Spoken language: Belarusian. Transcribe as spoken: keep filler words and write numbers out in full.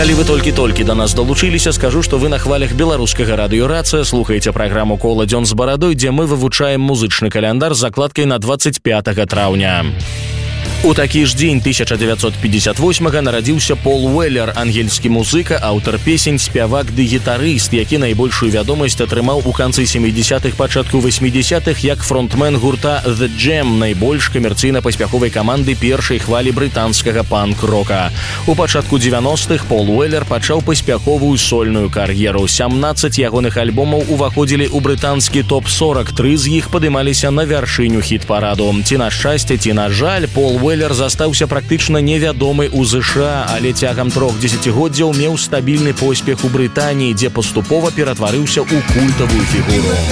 Калі вы толькі-толькі да нас далучыліся, скажу, што вы на хвалях беларускага радыёрацыя слухаеце праграму «Кола дзён з барадой», дзе мы вывучаем музычны каляндар з закладкай на двадцать пятага траўня. У такі ж дзень тысяча дзевяцьсот пятьдесят восьмага нарадзіўся Пол Уэллер, ангельскі музыка, аўтар песень, спявак ды гітарыст, які найбольшую вядомасць атрымаў у канцы сямідзесятых, пачатку васьмідзесятых як фронтмен гурта The Jam, найбольш камерцыйна паспяховай каманды першай хвалі брытанскага панк-рока. У пачатку дзевяностых Пол Уэллер пачаў паспяховую сольную кар'еру. сямнаццаць ягоных альбомаў уваходзілі ў брытанскі топ сорок, тры з іх падымаліся на вяршыню хіт-параду. Ці на шчасце, ці на жаль, Пол Уэллер застаўся практычна невядомы ў ЗША, але цягам трох дзесяцігоддзяў меў стабільны поспех у Брытаніі, дзе паступова ператварыўся ў культавую фігуру.